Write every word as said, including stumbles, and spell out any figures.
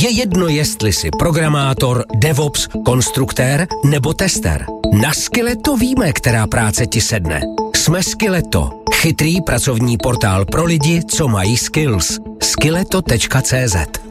Je jedno, jestli jsi programátor, DevOps, konstruktér nebo tester. Na Skilleto víme, která práce ti sedne. Jsme Skilleto. Chytrý pracovní portál pro lidi, co mají skills. skilleto tečka cé zet